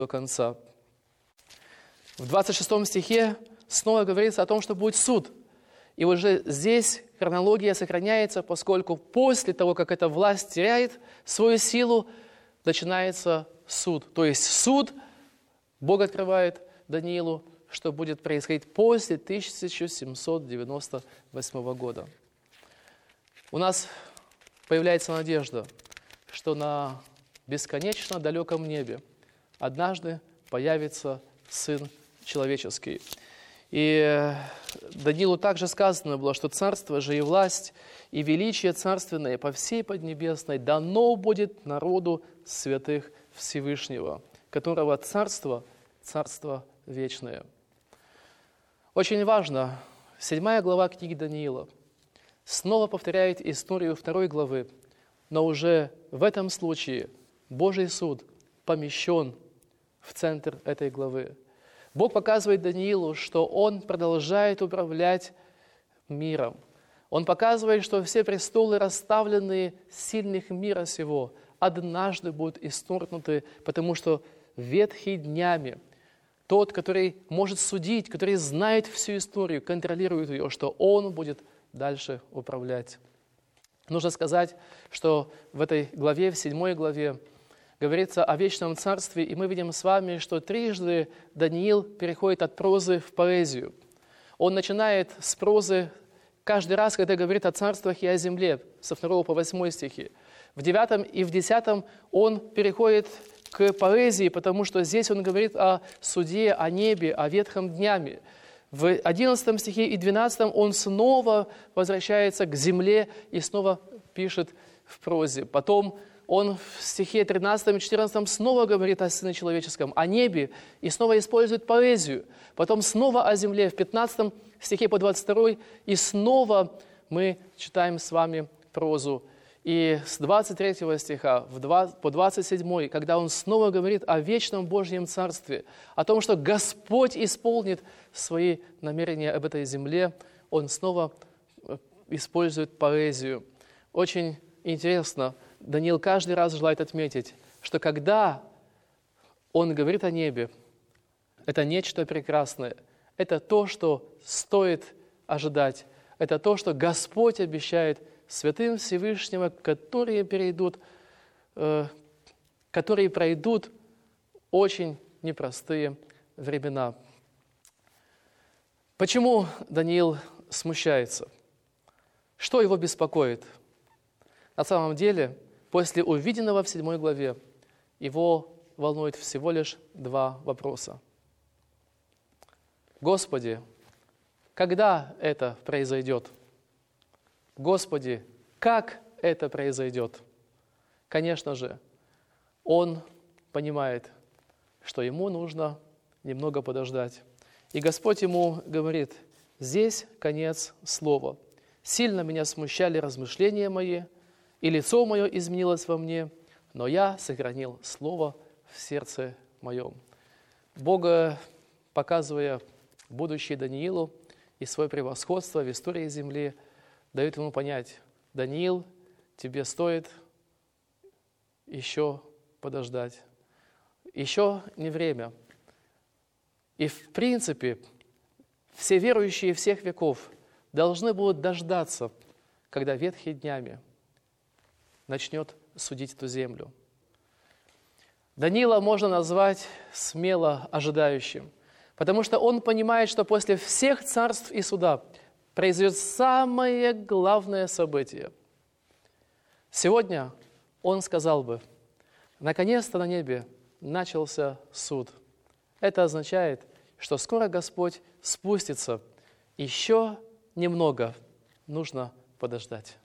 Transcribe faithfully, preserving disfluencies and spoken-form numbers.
до конца. В двадцать шестом стихе снова говорится о том, что будет суд. И уже здесь хронология сохраняется, поскольку после того, как эта власть теряет свою силу, начинается суд. То есть суд Бог открывает Даниилу, что будет происходить после тысяча семьсот девяносто восьмого года. У нас появляется надежда, что на бесконечно далеком небе однажды появится Сын Человеческий. И Даниилу также сказано было, что царство же и власть, и величие царственное по всей Поднебесной дано будет народу святых Всевышнего, которого царство, царство вечное. Очень важно, седьмая глава книги Даниила снова повторяет историю второй главы, но уже в этом случае Божий суд помещен в центр этой главы. Бог показывает Даниилу, что Он продолжает управлять миром. Он показывает, что все престолы, расставленные сильных мира сего, однажды будут исторгнуты, потому что ветхий днями, тот, который может судить, который знает всю историю, контролирует ее, что Он будет дальше управлять. Нужно сказать, что в этой главе, в седьмой главе, говорится о вечном царстве, и мы видим с вами, что трижды Даниил переходит от прозы в поэзию. Он начинает с прозы каждый раз, когда говорит о царствах и о земле, со второго по восьмой стихи. В девятом и в десятом он переходит к поэзии, потому что здесь он говорит о суде, о небе, о ветхом днями. В одиннадцатом стихе и двенадцатом он снова возвращается к земле и снова пишет в прозе. Потом он в стихе тринадцатом и четырнадцатом снова говорит о Сыне Человеческом, о небе, и снова использует поэзию. Потом снова о земле в пятнадцатом стихе по двадцать второй, и снова мы читаем с вами прозу. И с двадцать третьего стиха по двадцать седьмой, когда он снова говорит о вечном Божьем Царстве, о том, что Господь исполнит свои намерения об этой земле, он снова использует поэзию. Очень интересно, Даниил каждый раз желает отметить, что когда он говорит о небе, это нечто прекрасное, это то, что стоит ожидать, это то, что Господь обещает святым Всевышнего, которые перейдут, э, которые пройдут очень непростые времена. Почему Даниил смущается? Что его беспокоит? На самом деле, после увиденного в седьмой главе, его волнует всего лишь два вопроса. Господи, когда это произойдет? Господи, как это произойдет? Конечно же, он понимает, что ему нужно немного подождать. И Господь ему говорит: здесь конец слова. Сильно меня смущали размышления мои, и лицо мое изменилось во мне, но я сохранил слово в сердце моем. Бог, показывая будущее Даниилу и свое превосходство в истории земли, дает ему понять: Даниил, тебе стоит еще подождать. Еще не время. И в принципе, все верующие всех веков должны будут дождаться, когда ветхий днями начнет судить эту землю. Даниила можно назвать смело ожидающим, потому что он понимает, что после всех царств и суда произойдет самое главное событие. Сегодня он сказал бы: наконец-то на небе начался суд. Это означает, что скоро Господь спустится. Еще немного нужно подождать.